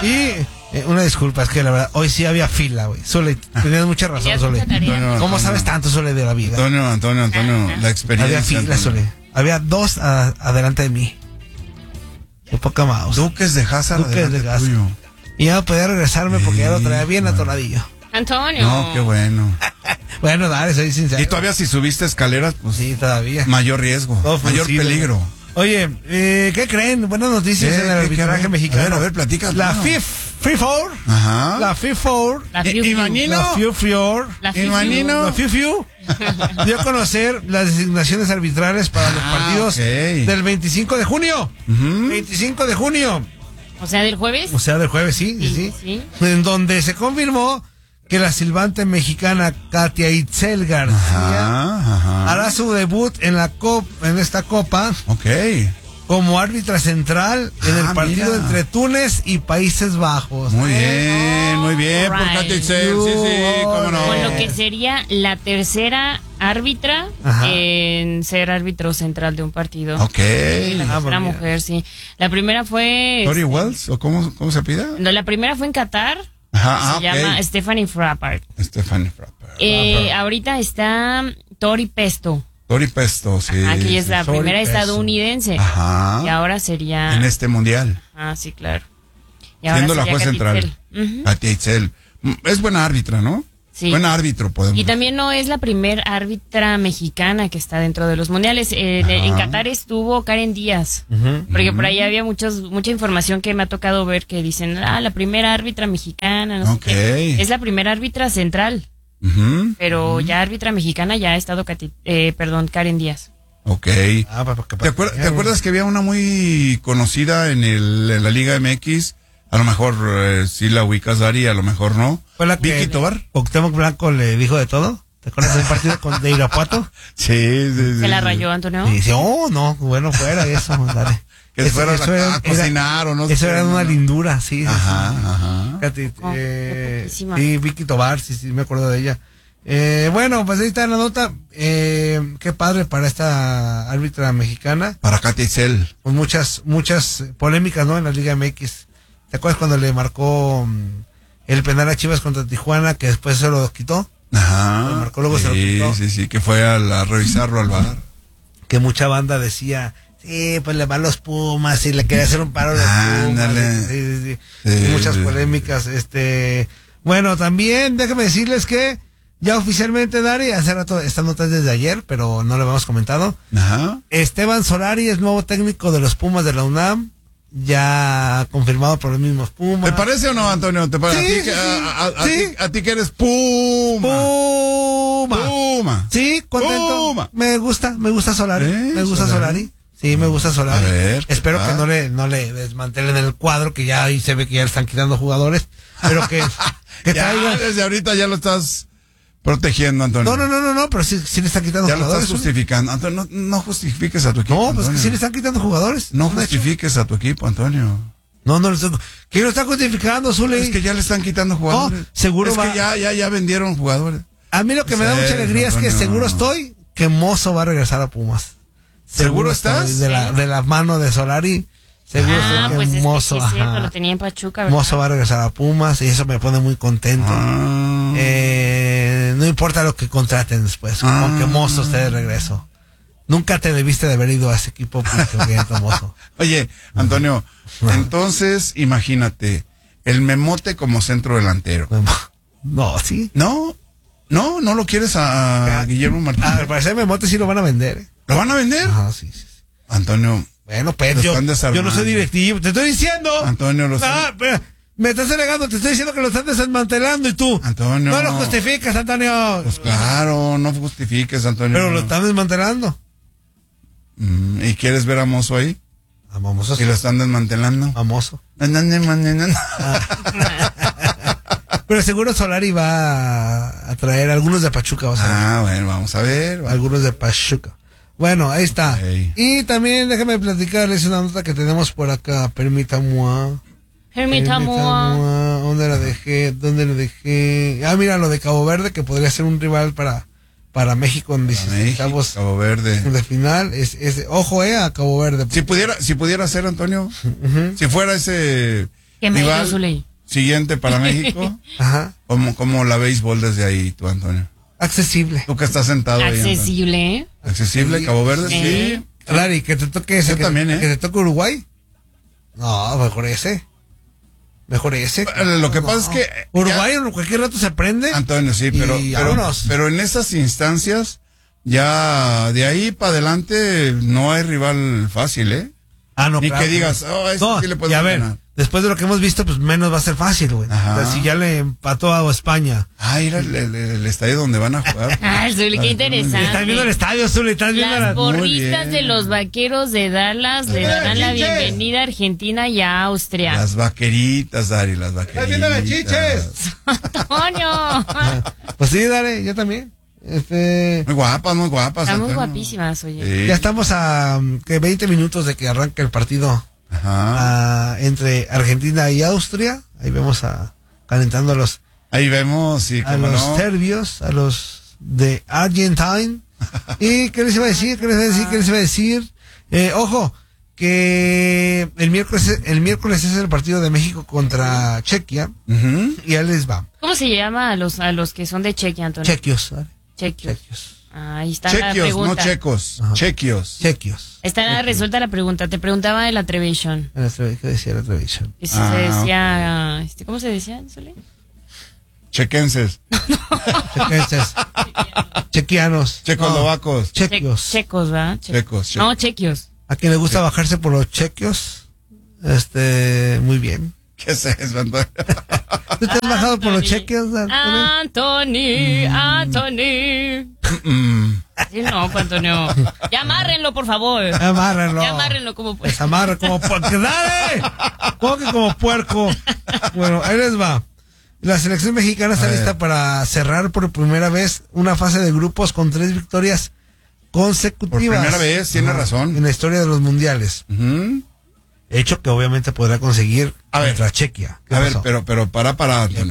Y una disculpa, es que la verdad, hoy sí había fila, güey. Sole, tenías mucha razón, Sole. ¿Cómo sabes tanto, Sole, de la vida? Antonio, la experiencia. Había fila, Sole. Había dos adelante de mí. Qué poca mouse. Duques de Hazard. Y ya no podía regresarme porque ya lo traía bien atoradillo. Antonio. No, qué bueno. Bueno, dale, soy sincero. Y todavía si subiste escaleras, pues sí, todavía. Mayor riesgo, mayor peligro. Oye, ¿qué creen? Buenas noticias en el arbitraje mexicano. A ver, platica. La FIFOR. Ajá. La FIFOR. La Fiu-Fiu. La FIFIU. Dio a conocer las designaciones arbitrales para los partidos del 25 de junio. 25 de junio. O sea, del jueves. O sea, del jueves, sí. En donde se confirmó que la silbante mexicana Katia Itzel García hará su debut en esta copa como árbitra central en el partido entre Túnez y Países Bajos. Muy bien, por Katia Itzel, sí, cómo no. Con lo que sería la tercera árbitra en ser árbitro central de un partido. Ok. La tercera mujer, sí. La primera fue... ¿Tori Wells? ¿O cómo se pide? No, la primera fue en Qatar. Se llama Stephanie Frappart. Ahorita está Tori Pesto. Tori Pesto, sí. Que es la primera estadounidense. Y ahora sería... En este mundial. Sí, claro. Y siendo la juez central. Katia Itzel. Es buena árbitra, ¿no? Sí. Buen árbitro, podemos. Y también no es la primer árbitra mexicana que está dentro de los mundiales. En Qatar estuvo Karen Díaz. Porque por ahí había mucha información que me ha tocado ver que dicen, la primera árbitra mexicana, no sé qué. Es la primera árbitra central. Pero ya árbitra mexicana ya ha estado Karen Díaz. Ok. ¿Te acuerdas que había una muy conocida en la Liga MX? A lo mejor sí la ubicas, Dari, a lo mejor no. ¿Vicky Tobar? ¿Cuauhtémoc Blanco le dijo de todo? ¿Te acuerdas del partido de Irapuato? Sí. ¿Se la rayó, Antonio? Y dice, no, bueno, fuera eso, dale. Que fueron a cocinar o no sé. Eso era una lindura, sí. Ajá. Sí, Vicky Tobar, sí, me acuerdo de ella. Bueno, pues ahí está la nota. Qué padre para esta árbitra mexicana. Para Katia Itzel. Pues muchas polémicas, ¿no? En la Liga MX. ¿Te acuerdas cuando le marcó el penal a Chivas contra Tijuana, que después se lo quitó? Ajá. Lo marcó, luego se lo quitó. Sí, que fue a revisarlo al VAR. Que mucha banda decía, sí, pues le van los Pumas y le quería hacer un paro a los Pumas. Sí. Y muchas polémicas. Bueno, también déjame decirles que ya oficialmente, Dari, hace rato, esta nota es desde ayer, pero no lo habíamos comentado. Esteban Solari es nuevo técnico de los Pumas de la UNAM. Ya confirmado por los mismos Pumas. ¿Te parece o no, Antonio? ¿Te parece? A ti que eres Puma. Sí, contento. Puma. Me gusta Solari. Solari. Sí, me gusta Solari. A ver, espero que no le desmantelen el cuadro, que ya ahí se ve que ya le están quitando jugadores. Pero que traiga. Desde ahorita ya lo estás protegiendo, Antonio. No, pero sí le están quitando jugadores. Ya lo estás justificando. Antonio, no justifiques a tu equipo. No, pues que sí le están quitando jugadores. No justifiques a tu equipo, Antonio. No, ¿quién lo está justificando, Zule? Es que ya le están quitando jugadores. No, seguro es que ya vendieron jugadores. A mí lo que me da mucha alegría, Antonio, es que seguro estoy que Mozo va a regresar a Pumas. ¿Seguro estás? De la mano de Solari. Seguro que pues Mozo, es que lo tenía en Pachuca, ¿verdad? Mozo va a regresar a Pumas y eso me pone muy contento. No importa lo que contraten después, como que Mozo esté de regreso. Nunca te debiste de haber ido a ese equipo Mozo. Oye, Antonio, entonces imagínate, el Memote como centro delantero. No, ¿sí? No lo quieres a Guillermo Martínez. Al parecer Memote sí lo van a vender, ¿Lo van a vender? Ajá, sí. Antonio, bueno, pues yo no soy directivo, te estoy diciendo. Antonio, me estás negando, te estoy diciendo que lo están desmantelando y tú. Antonio. No lo justificas, Antonio. Pues claro, no justifiques, Antonio. Pero lo están desmantelando. ¿Y quieres ver a Mozo ahí? A Mozo. ¿Y lo están desmantelando? A Mozo. Pero seguro Solari va a traer algunos de Pachuca. Bueno, vamos a ver. Algunos de Pachuca. Bueno, ahí está. Okay. Y también déjame platicarles una nota que tenemos por acá. Permítame. ¿Dónde la dejé? Mira, lo de Cabo Verde, que podría ser un rival para México en 16 Cabo Verde. De final. Ojo, a Cabo Verde. Si pudiera ser, Antonio. Si fuera ese ¿Qué medio, Zuley? Siguiente para México. Ajá. ¿Cómo la béisbol desde ahí, tú, Antonio? Accesible. Tú que estás sentado ahí. Accesible. Accesible, Sí. Cabo Verde, sí. Claro, y que te toque ese. Yo también, Que te toque Uruguay. No, mejor ese. Lo que pasa es que Uruguay en cualquier rato se prende. Antonio, sí, pero en esas instancias, ya de ahí para adelante no hay rival fácil, ¿eh? No, Ni claro. que digas, sí le podemos ganar. Después de lo que hemos visto, pues menos va a ser fácil, güey. Si ya le empató a España. Mira el estadio donde van a jugar. Zuli, qué interesante. Estás viendo el estadio, Zuli, estás viendo Las porristas de los Vaqueros de Dallas le darán la chiches. bienvenida a Argentina y a Austria. Las vaqueritas, Dari, las vaqueritas. ¡Estás viendo las chiches! ¡Antonio! Pues sí, dale, yo también. Muy guapas. Están muy Antonio. guapísimas, oye. Sí. Ya estamos a 20 minutos de que arranque el partido. Ajá. Entre Argentina y Austria. Ahí vemos calentando a los Ahí vemos, sí, a los serbios, a los de Argentine. ¿Y qué les iba a decir? Ojo, que el miércoles es el partido de México contra Chequia. Uh-huh. Y ahí les va. ¿Cómo se llama a los que son de Chequia, Antonio? Chequios, ¿vale? Chequios. Ahí está la Chequios, pregunta. no checos. Ajá. Chequios. Resuelta la pregunta. Te preguntaba de la Trevision. ¿Qué decía la televisión? Que si se decía... ¿Cómo se decía, Zuli? Chequenses. Chequianos. Checoslovacos. Chequios. Checos, ¿verdad? Checos. No, chequios. A quien le gusta bajarse por los chequios, muy bien. ¿Qué es eso, Antonio? ¿Tú te has bajado por los chequios? Anthony. Sí, no, Antonio. Ya amárrenlo, por favor. Amárrenlo. Ya amárrenlo como pues. Amarra como puerco. ¡Dale! ¿Cómo que como puerco? Bueno, ahí les va. La selección mexicana está lista para cerrar por primera vez una fase de grupos con 3 victorias consecutivas. Por primera vez, tiene razón. En la historia de los mundiales. Uh-huh. Hecho que obviamente podrá conseguir contra Chequia. A ver, pero para, Antonio.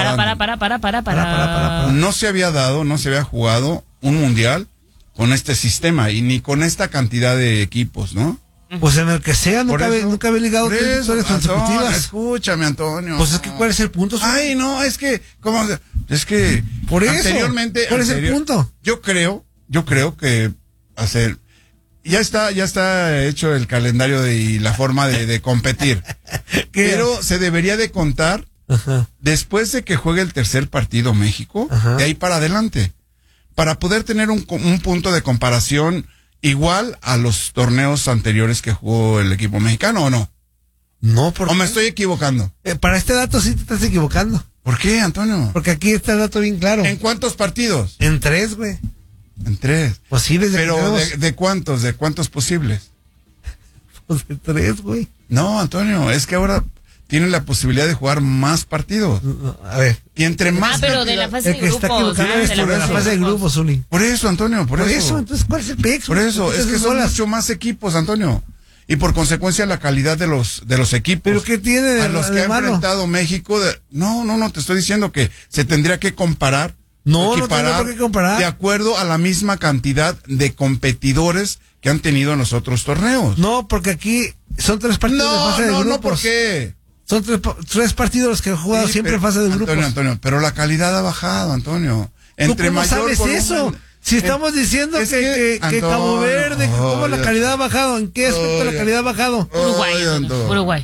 Para. No se había jugado un mundial con este sistema y ni con esta cantidad de equipos, ¿no? Pues en el que sea, nunca había ligado 3 victorias consecutivas. Escúchame, Antonio. Pues es que ¿cuál es el punto? Ay, no, es que por eso, anteriormente, ¿cuál es el punto? Yo creo que ya está hecho el calendario y la forma de competir. Pero se debería de contar después de que juegue el tercer partido México, de ahí para adelante, para poder tener un punto de comparación igual a los torneos anteriores que jugó el equipo mexicano, ¿o no? No, porque... ¿O me estoy equivocando? Para este dato sí te estás equivocando. ¿Por qué, Antonio? Porque aquí está el dato bien claro. ¿En cuántos partidos? En 3, güey. En 3. Pues sí, desde Pero que ¿de cuántos? ¿De cuántos posibles? Pues de 3, güey. No, Antonio, es que ahora tienen la posibilidad de jugar más partidos. A ver. Y entre más... pero de la fase El que de está grupos. equivocado es por la fase de grupos, Zuli. Por eso, Antonio, por eso. Entonces, ¿cuál es el pex? Por eso, es que son mucho más equipos, Antonio. Y por consecuencia la calidad de los equipos. ¿Pero qué tiene de a los que ha enfrentado México? No, te estoy diciendo que se tendría que comparar. No tiene por qué comparar. De acuerdo a la misma cantidad de competidores que han tenido en los otros torneos. No, porque aquí son 3 partidos de fase de grupos. No, ¿por qué? Son 3 partidos los que he jugado siempre en fase de grupos. Antonio, pero la calidad ha bajado, Antonio. Entre ¿Cómo sabes eso? Si estamos diciendo que Cabo Verde, ¿cómo la calidad ha bajado? ¿En qué aspecto la calidad ha bajado? Uruguay.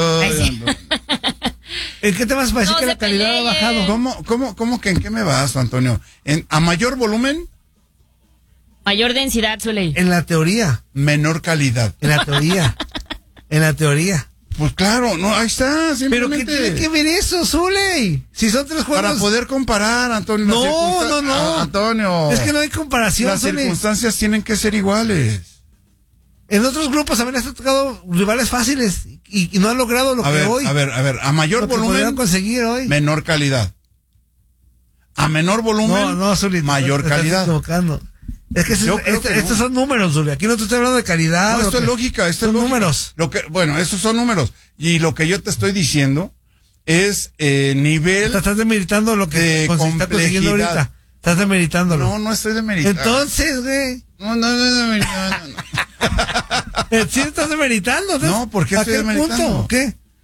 ¿En qué te vas a decir que la calidad ha bajado? ¿Cómo que en qué me vas, Antonio? ¿A mayor volumen? Mayor densidad, Zuley. En la teoría. Menor calidad. En la teoría. Pues claro, no, ahí está, ¿Pero simplemente. qué tiene que ver eso, Zuley? Si son 3 juegos... Para poder comparar, Antonio. No. Antonio. Es que no hay comparación, Las circunstancias tienen que ser iguales. En otros grupos también han tocado rivales fáciles y no han logrado lo que hoy. A ver, a mayor volumen, conseguir hoy. Menor calidad. A menor volumen, Zuli, mayor calidad. Estás equivocando. Es que estos son números, Zuli. Aquí no te estoy hablando de calidad. No, esto es lógica, son números. Estos son números. Y lo que yo te estoy diciendo es nivel. Estás demeritando lo que está consiguiendo ahorita. Estás demeritándolo. No estoy demeritando. Entonces, güey. No demeritando. Sí estás demeritando. No, ¿por qué estoy demeritando? Punto? ¿Qué?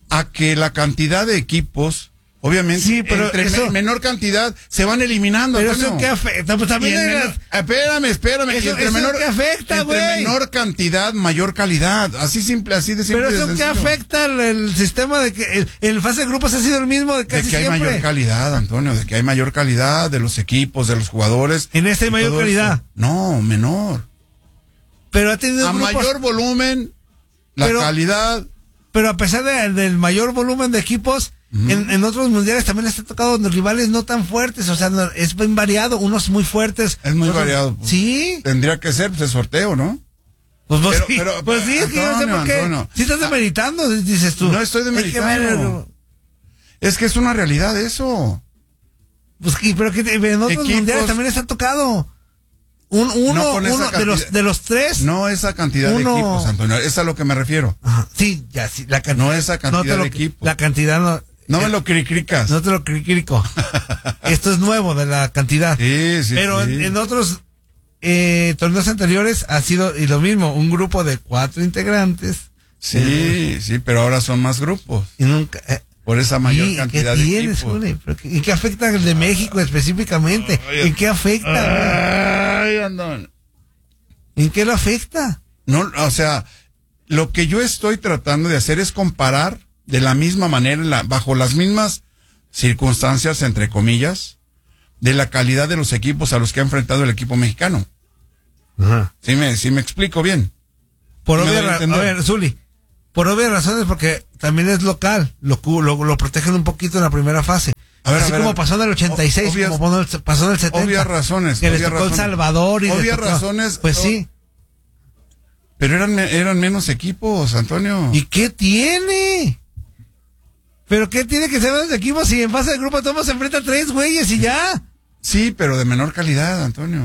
a que la cantidad de equipos, obviamente, sí, pero entre menor cantidad se van eliminando. Pero eso que afecta, pues también espérame. Eso, entre menor que afecta, entre menor cantidad, mayor calidad. Así simple, así de simple. Pero eso que afecta el sistema de que el fase de grupos ha sido el mismo de casi de que hay siempre. mayor calidad, Antonio, de que hay mayor calidad de los equipos, de los jugadores. En este hay mayor calidad. Eso. No, menor. Pero ha tenido grupos, mayor volumen, calidad. Pero a pesar del mayor volumen de equipos, en otros mundiales también les ha tocado rivales no tan fuertes, o sea, es bien variado, unos muy fuertes. Es muy variado. Pues, sí. Tendría que ser el sorteo, ¿no? Pues sí, es que yo no sé por qué. Antonio, Si estás demeritando, dices tú. No estoy demeritando. Es que es una realidad eso. Pues pero que en otros mundiales también les ha tocado. Uno de los tres. No esa cantidad de equipos, Antonio. Es a lo que me refiero. Ajá, sí, ya, sí. La cantidad, no esa cantidad de equipos. La cantidad no. No me lo cricricas. No te lo cricrico. Esto es nuevo de la cantidad. Sí. Pero en otros torneos anteriores ha sido y lo mismo, un grupo de 4 integrantes. Sí, pero ahora son más grupos. Y nunca. Por esa mayor cantidad de equipos. ¿En qué afecta el de México específicamente? ¿En qué afecta? ¿En qué lo afecta? No, o sea, lo que yo estoy tratando de hacer es comparar de la misma manera, bajo las mismas circunstancias, entre comillas, de la calidad de los equipos a los que ha enfrentado el equipo mexicano. Ajá. ¿Sí me explico bien? Por obvias razones, a ver, Zuli, por obvias razones, porque también es local, lo protegen un poquito en la primera fase. Así como pasó en el 86, como pasó en el 70. Obvias razones. Que les tocó El Salvador y obvias razones. Pues sí. Pero eran menos equipos, Antonio. ¿Y qué tiene? ¿Pero qué tiene que ser menos equipos si en fase de grupo todos se enfrentan 3 güeyes y ya? Sí, pero de menor calidad, Antonio.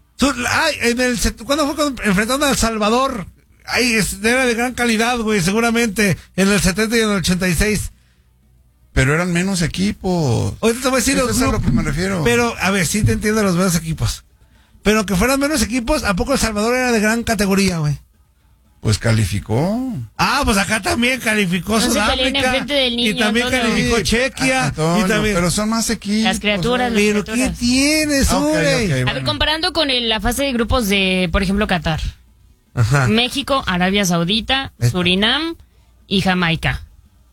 ¿Cuándo fue enfrentando a El Salvador? Era de gran calidad, güey, seguramente, en el 70 y en el 86. Pero eran menos equipos. Ahorita te voy a decir eso es a lo que me refiero. Pero, a ver, sí te entiendo los menos equipos. Pero que fueran menos equipos, ¿a poco El Salvador era de gran categoría, güey? Pues calificó. Pues acá también calificó Sudáfrica. Y también calificó Chequia. Antonio, y también... Pero son más equipos. Las criaturas. ¿Pero qué tienes, güey? A ver, comparando con la fase de grupos de, por ejemplo, Qatar. Ajá. México, Arabia Saudita, Surinam y Jamaica.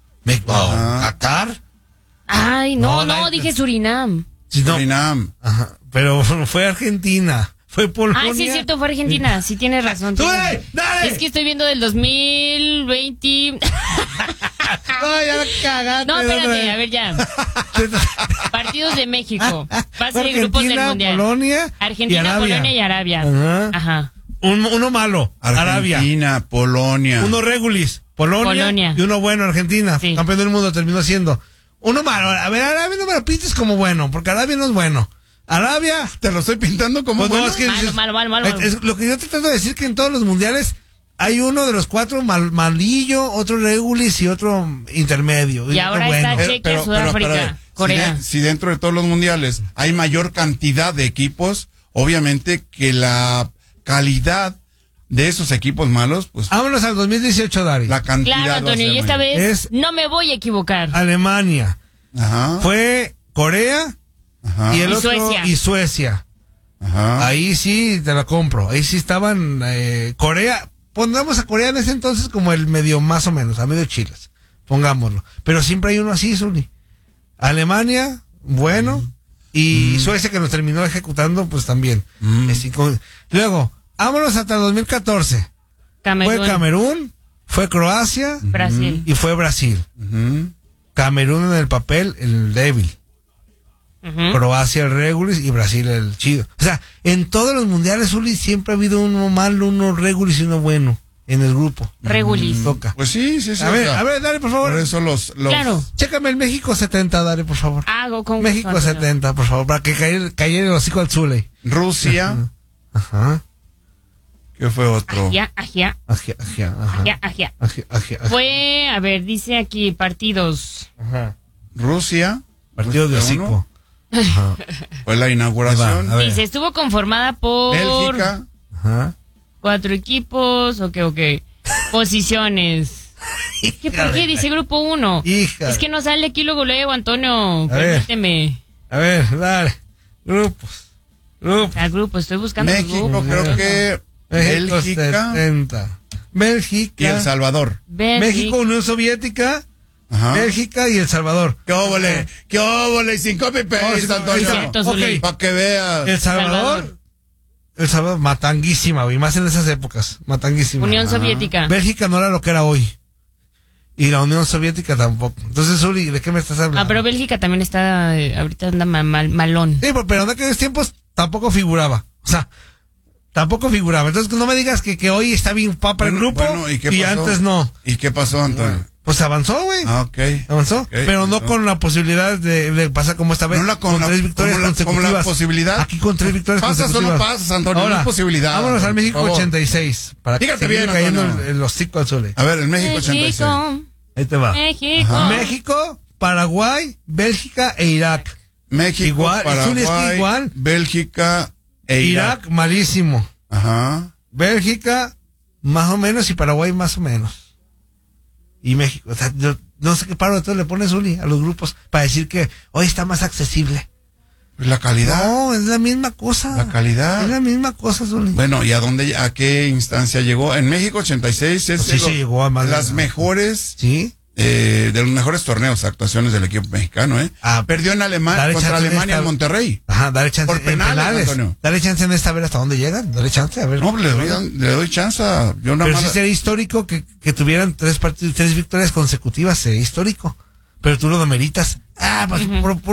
¿Qatar? Ay, no, dije Surinam. Surinam. Ajá. Pero fue Argentina. Fue Polonia. Sí, es cierto, fue Argentina. Sí, tienes razón. ¡Dale! Es que estoy viendo del 2020. Ya la cagaste. No, espérate, a ver ya. Partidos de México. Fase de grupos del Mundial. Polonia, Argentina, Polonia y Arabia. Ajá. Uno malo, Arabia. Argentina, Polonia. Uno regulis, Polonia. Y uno bueno, Argentina. Sí. Campeón del mundo terminó siendo. Uno malo. A ver, Arabia no me lo pintes como bueno, porque Arabia no es bueno. Arabia, te lo estoy pintando como pues bueno. No, es que malo. Es lo que yo te trato de decir, que en todos los mundiales hay uno de los 4 malillo, otro regulis y otro intermedio. Y ahora bueno. está Chequia, Sudáfrica, Corea. Si dentro de todos los mundiales hay mayor cantidad de equipos, obviamente que la calidad de esos equipos malos, pues... Vámonos al 2018, Dari. La cantidad... Claro, Antonio, y esta vez no me voy a equivocar. Alemania. Ajá. Fue Corea... Ajá. Y el otro, Suecia. Ajá. Ahí sí te la compro. Ahí sí estaban Corea. Pongamos a Corea en ese entonces como el medio más o menos, a medio chiles. Pongámoslo. Pero siempre hay uno así, Zuli. Alemania, bueno. Y Suecia, que nos terminó ejecutando, pues también. Luego, vámonos hasta el 2014. Fue Camerún, fue Croacia. Brasil. Y fue Brasil. Camerún en el papel, el débil. Croacia el regulis y Brasil el chido. O sea, en todos los mundiales, Uli, siempre ha habido uno malo, uno regulis y uno bueno en el grupo. Regulis. Toca. Pues sí. A ver, dale, por favor. Por eso los... Claro. Chécame el México 70, dale, por favor. Hago con México 70, por favor, para que caiga el hocico al Zule. Rusia. Ajá. ¿Qué fue otro? Ajá. Fue, a ver, dice aquí partidos. Ajá. Rusia. Partido de hocico. Ajá. Fue la inauguración. Dice, estuvo conformada por... Bélgica. Ajá. 4 equipos, ok. Posiciones. ¿Qué por qué dice grupo 1? Hija. Es que no sale aquí luego, Antonio. Permíteme. A ver, dale. Grupos. Grupos, estoy buscando. México, creo que Bélgica 70. Bélgica. y El Salvador. México, Unión Soviética. Ajá. Bélgica y El Salvador. ¡Qué óvole! ¡Qué óvole! Sin copy paste, Antonio. Okay. Para que veas. El Salvador, matanguísima, güey. Más en esas épocas. Matanguísima. Unión Soviética. Bélgica no era lo que era hoy. Y la Unión Soviética tampoco. Entonces, Uri, ¿de qué me estás hablando? Pero Bélgica también está, ahorita anda malón. Sí, pero en aquellos tiempos tampoco figuraba. O sea, tampoco figuraba. Entonces, no me digas que hoy está bien papa el grupo y antes no. ¿Y qué pasó, Antonio? Pues avanzó, güey. Avanzó. Okay, pero no con la posibilidad de pasar como esta vez. Con 3 victorias consecutivas. Con la posibilidad. Aquí con 3 victorias consecutivas. Solo pasas, Antonio. Ahora, no es posibilidad. Vámonos al México 86. Para que se bien, cayendo el hocico al Zule. A ver, el México 86. Ahí te va. México, Paraguay, Bélgica e Irak. México, igual, Paraguay, igual. Bélgica e Irak. Malísimo. Ajá. Bélgica, más o menos, y Paraguay, más o menos. Y México, o sea, yo no sé qué paro de todo le pones, Uli, a los grupos para decir que hoy está más accesible. La calidad. No, es la misma cosa. La calidad. Es la misma cosa, Zuli. Bueno, ¿y a qué instancia llegó? En México 86 es sí, llegó a más las mejores, ¿sí? De los mejores torneos, actuaciones del equipo mexicano, perdió en contra Alemania en Monterrey. Ajá, dale chance. Por penales, Antonio. Dale chance en esta, a ver hasta dónde llegan. Dale chance, a ver. No, le doy chance. Pero sí sería histórico que tuvieran 3 victorias consecutivas, sería histórico. Pero tú lo demeritas. Pues